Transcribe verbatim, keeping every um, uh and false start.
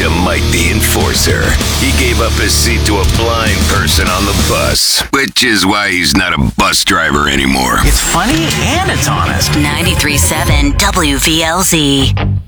to Mike the Enforcer. He gave up his seat to a blind person on the bus, which is why he's not a bus driver anymore. It's funny and it's honest. ninety-three point seven W V L Z.